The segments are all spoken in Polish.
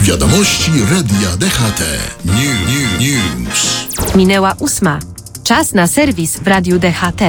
Wiadomości Radia DHT. News. Minęła 8. Czas na serwis w Radiu DHT.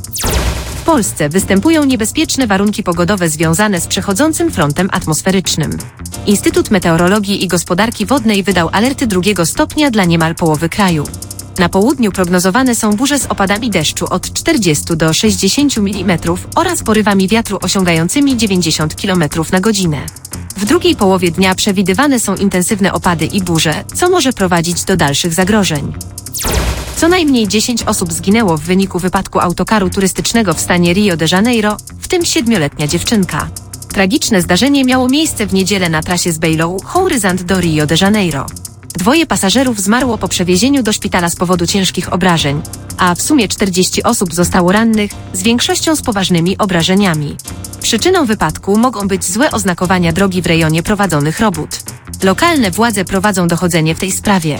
W Polsce występują niebezpieczne warunki pogodowe związane z przechodzącym frontem atmosferycznym. Instytut Meteorologii i Gospodarki Wodnej wydał alerty 2 stopnia dla niemal połowy kraju. Na południu prognozowane są burze z opadami deszczu od 40 do 60 mm oraz porywami wiatru osiągającymi 90 km na godzinę. W drugiej połowie dnia przewidywane są intensywne opady i burze, co może prowadzić do dalszych zagrożeń. Co najmniej 10 osób zginęło w wyniku wypadku autokaru turystycznego w stanie Rio de Janeiro, w tym 7-letnia dziewczynka. Tragiczne zdarzenie miało miejsce w niedzielę na trasie z Belo Horizonte do Rio de Janeiro. 2 pasażerów zmarło po przewiezieniu do szpitala z powodu ciężkich obrażeń, a w sumie 40 osób zostało rannych, z większością z poważnymi obrażeniami. Przyczyną wypadku mogą być złe oznakowania drogi w rejonie prowadzonych robót. Lokalne władze prowadzą dochodzenie w tej sprawie.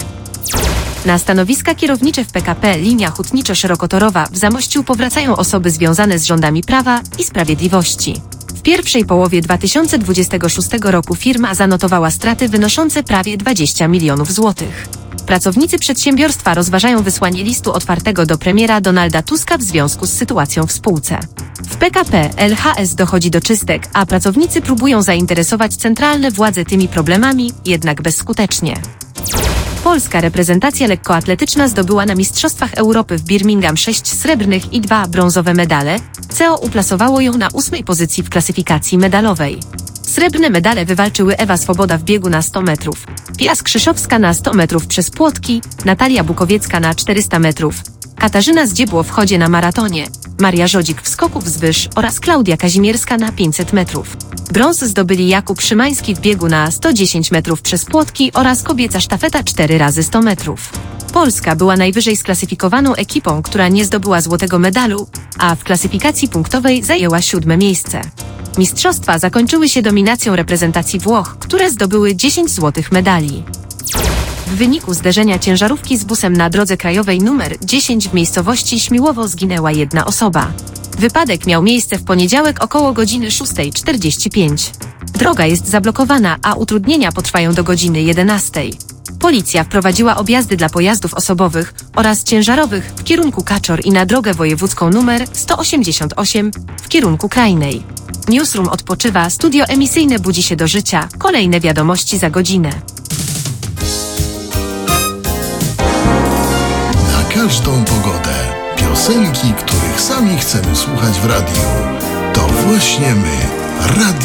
Na stanowiska kierownicze w PKP Linia Hutniczo-Szerokotorowa w Zamościu powracają osoby związane z rządami Prawa i Sprawiedliwości. W pierwszej połowie 2026 roku firma zanotowała straty wynoszące prawie 20 milionów złotych. Pracownicy przedsiębiorstwa rozważają wysłanie listu otwartego do premiera Donalda Tuska w związku z sytuacją w spółce. W PKP LHS dochodzi do czystek, a pracownicy próbują zainteresować centralne władze tymi problemami, jednak bezskutecznie. Polska reprezentacja lekkoatletyczna zdobyła na Mistrzostwach Europy w Birmingham 6 srebrnych i 2 brązowe medale. CEO uplasowało ją na 8. pozycji w klasyfikacji medalowej. Srebrne medale wywalczyły Ewa Swoboda w biegu na 100 metrów, Pia Skrzyszowska na 100 metrów przez płotki, Natalia Bukowiecka na 400 metrów, Katarzyna Zdziebło w chodzie na maratonie, Maria Żodzik w skoku wzwyż oraz Klaudia Kazimierska na 500 metrów. Brąz zdobyli Jakub Szymański w biegu na 110 metrów przez płotki oraz kobieca sztafeta 4x100 metrów. Polska była najwyżej sklasyfikowaną ekipą, która nie zdobyła złotego medalu, a w klasyfikacji punktowej zajęła 7. miejsce. Mistrzostwa zakończyły się dominacją reprezentacji Włoch, które zdobyły 10 złotych medali. W wyniku zderzenia ciężarówki z busem na drodze krajowej nr 10 w miejscowości Śmiłowo zginęła 1 osoba. Wypadek miał miejsce w poniedziałek około godziny 6:45. Droga jest zablokowana, a utrudnienia potrwają do godziny 11. Policja wprowadziła objazdy dla pojazdów osobowych oraz ciężarowych w kierunku Kaczor i na drogę wojewódzką nr 188 w kierunku Krajnej. Newsroom odpoczywa, studio emisyjne budzi się do życia. Kolejne wiadomości za godzinę. Na każdą pogodę. Piosenki, których sami chcemy słuchać w radiu. To właśnie my. Radio